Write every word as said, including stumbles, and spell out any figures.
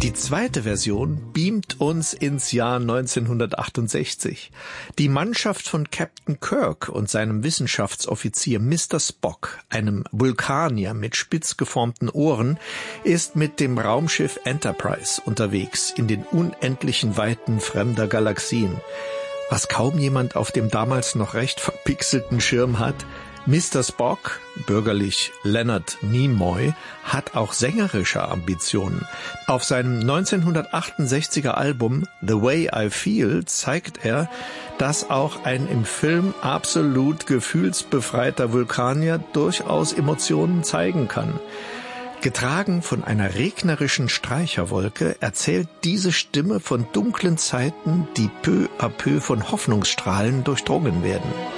Die zweite Version beamt uns ins Jahr neunzehnhundertachtundsechzig. Die Mannschaft von Captain Kirk und seinem Wissenschaftsoffizier Mister Spock, einem Vulkanier mit spitz geformten Ohren, ist mit dem Raumschiff Enterprise unterwegs in den unendlichen Weiten fremder Galaxien. Was kaum jemand auf dem damals noch recht verpixelten Schirm hat: Mister Spock, bürgerlich Leonard Nimoy, hat auch sängerische Ambitionen. Auf seinem neunzehnhundertachtundsechziger Album The Way I Feel zeigt er, dass auch ein im Film absolut gefühlsbefreiter Vulkanier durchaus Emotionen zeigen kann. Getragen von einer regnerischen Streicherwolke erzählt diese Stimme von dunklen Zeiten, die peu à peu von Hoffnungsstrahlen durchdrungen werden.